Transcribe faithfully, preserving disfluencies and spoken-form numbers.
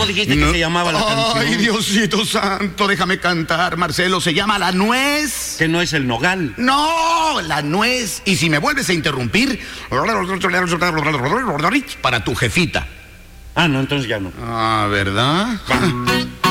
¿Cómo dijiste que No. se llamaba la canción? Ay, Diosito santo, déjame cantar, Marcelo. Se llama La Nuez. Que no es el nogal. No, La Nuez. Y si me vuelves a interrumpir, para tu jefita. Ah, no, entonces ya no. Ah, ¿verdad?